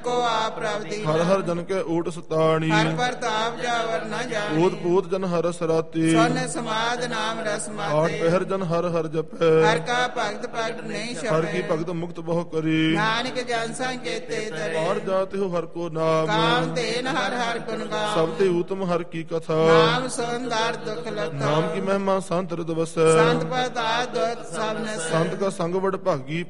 ਕੋ ਆਪ ਪ੍ਰਭ ਦੀਨਾ। ਹਰ ਹਰ ਜਨ ਕੇ ਊਟ ਸਤਾਣੀ। ਹਰ ਪ੍ਰਤਾਪ ਜਾਵਰ ਨ ਜਾਣੀ। ਊਤ ਪੂਤ ਜਨ ਹਰ ਸਰਾਤੀ। ਸੁਨ ਸਮਾਦ ਨਾਮ ਰਸ ਆਠ ਮਾਤੇ। ਪਹਿਰ ਜਨ ਹਰ ਹਰ ਜਪੈ। ਹਰ ਕਾ ਭਗਤ ਭਗਤ ਨਹੀਂ ਛਪੈ। ਹਰ ਕੀ ਭਗਤ ਮੁਕਤ ਬਹੁ ਕਰੀ। ਨਾਨਕ ਜਨ ਸੰਕੇਤੇ ਤਰੇ। ਔਰ ਜਾਤੇ ਹੋ ਹਰ ਕੋ ਨਾਮ। ਕਾਮ ਤੇਨ ਹਰ ਹਰ ਗੁਣ ਗਾਮ। ਸਭ ਤੇ ਊਤਮ ਹਰ ਕੀ ਕਥਾ। ਨਾਮ ਸੁੰਦਰ ਦੁਖ ਲਤਾ। ਨਾਮ ਕੀ ਮਹਿਮਾ ਸੰਤ ਹਿਰਦਿ ਵਸੈ। ਸੰਤ ਪ੍ਰਤਾਪ ਦੁਖ ਸਭ ਨਸੈ। ਸੰਤ ਕਾ ਸੰਗ ਵਡ ਭਾਗੀ